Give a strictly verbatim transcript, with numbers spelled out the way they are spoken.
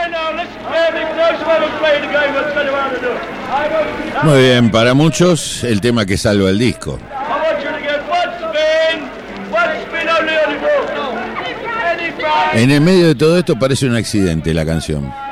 Muy bien, para muchos el tema que salva el disco. En el medio de todo esto parece un accidente la canción.